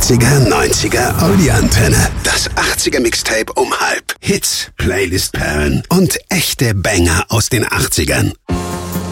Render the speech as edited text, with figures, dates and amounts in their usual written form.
80er, 90er Audioantenne. Das 80er Mixtape um halb. Hits, Playlist-Perlen und echte Banger aus den 80ern.